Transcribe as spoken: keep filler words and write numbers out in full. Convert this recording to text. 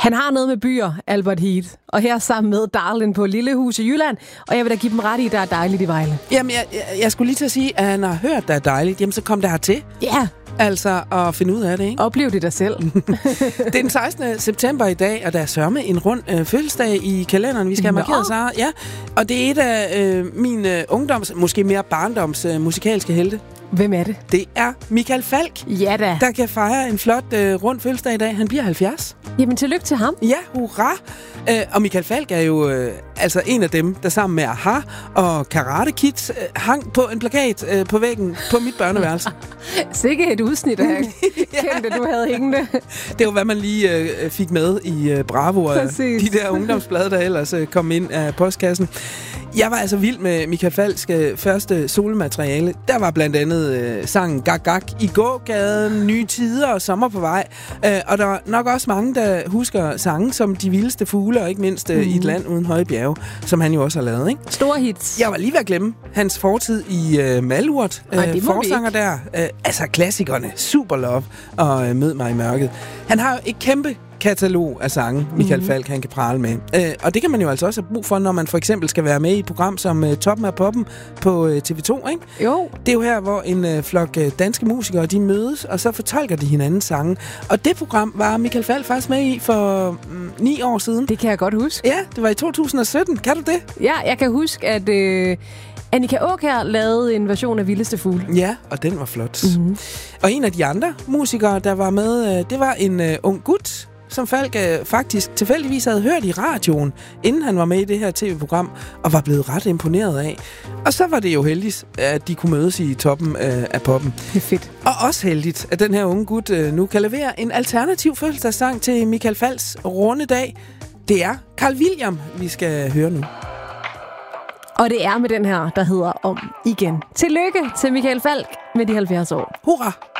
Han har noget med byer, Albert Heath, og her sammen med Darlin på Lillehus i Jylland, og jeg vil da give dem ret i, der er dejligt i Vejle. Jamen, jeg, jeg, jeg skulle lige til at sige, at han har hørt, der er dejligt. Jamen, så kom der hertil. Ja. Altså, at finde ud af det, ikke? Oplev det dig selv. Det er den sekstende september i dag, og der er sørme en rund øh, fødselsdag i kalenderen. Vi skal have markeret, Sara. Ja, og det er et af øh, mine ungdoms, måske mere barndoms øh, musikalske helte. Hvem er det? Det er Michael Falch, ja da. Der kan fejre en flot øh, rund fødselsdag i dag. Han bliver halvfjerds. Jamen, tillykke til ham. Ja, hurra. Øh, og Michael Falch er jo øh, altså en af dem, der sammen med Aha og Karate Kids øh, hang på en plakat øh, på væggen på mit børneværelse. Sikke et udsnit af kendte, du havde hængende. Det var, hvad man lige øh, fik med i øh, Bravo og de der ungdomsblade, der ellers øh, kom ind af postkassen. Jeg var altså vild med Michael Falchs øh, første solomateriale. Der var blandt andet øh, sangen Gak Gak i gågaden, Nye Tider og Sommer på vej. Øh, og der er nok også mange, der husker sange som De Vildeste Fugle, og ikke mindst øh, mm. I et land uden høje bjerge, som han jo også har lavet, ikke? Store hits. Jeg var lige ved at glemme hans fortid i øh, Malurt. Øh, forsanger der. Øh, altså klassikerne. Super Love og øh, Mød mig i mørket. Han har jo et kæmpe katalog af sange, Michael mm-hmm. Falch, han kan prale med. Øh, og det kan man jo altså også have brug for, når man for eksempel skal være med i et program som uh, Toppen af Poppen på uh, T V to, ikke? Jo. Det er jo her, hvor en uh, flok uh, danske musikere, de mødes, og så fortolker de hinandens sange. Og det program var Michael Falch faktisk med i for um, ni år siden. Det kan jeg godt huske. Ja, det var i to tusind og sytten. Kan du det? Ja, jeg kan huske, at øh, Annika Aakjær lavede en version af Vildeste Fugle. Ja, og den var flot. Mm-hmm. Og en af de andre musikere, der var med, uh, det var en uh, ung gut, som Falch øh, faktisk tilfældigvis havde hørt i radioen, inden han var med i det her tv-program, og var blevet ret imponeret af. Og så var det jo heldigt, at de kunne mødes i Toppen øh, af Poppen. Det er fedt. Og også heldigt, at den her unge gut øh, nu kan levere en alternativ fødselsdagssang til Michael Falchs runde dag. Det er Carl William, vi skal høre nu. Og det er med den her, der hedder Om igen. Tillykke til Michael Falch med de halvfjerds år. Hurra!